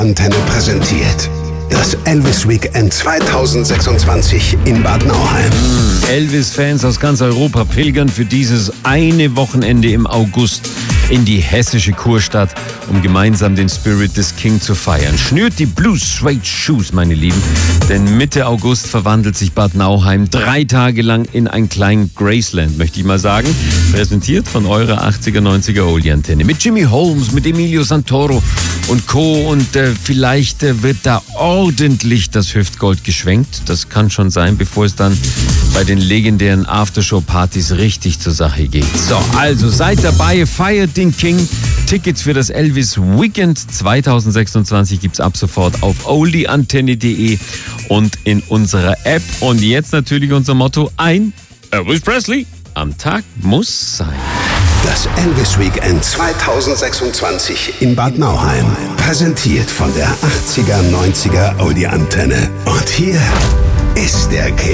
Antenne präsentiert das Elvis Weekend 2026 in Bad Nauheim. Elvis-Fans aus ganz Europa pilgern für dieses eine Wochenende im August in die hessische Kurstadt, um gemeinsam den Spirit des King zu feiern. Schnürt die Blue Suede Shoes, meine Lieben, denn Mitte August verwandelt sich Bad Nauheim 3 Tage lang in ein kleines Graceland, möchte ich mal sagen. Präsentiert von eurer 80er, 90er Oldie-Antenne. Mit Jimmy Holmes, mit Emilio Santoro und Co. Und vielleicht wird da ordentlich das Hüftgold geschwenkt. Das kann schon sein, bevor es dann bei den legendären Aftershow-Partys richtig zur Sache geht. So, also seid dabei, feiert den King. Tickets für das Elvis Weekend 2026 gibt's ab sofort auf oldieantenne.de und in unserer App. Und jetzt natürlich unser Motto: ein Elvis Presley am Tag muss sein. Das Elvis Weekend 2026 in Bad Nauheim. Präsentiert von der 80er, 90er Oldie-Antenne. Und hier ist der King.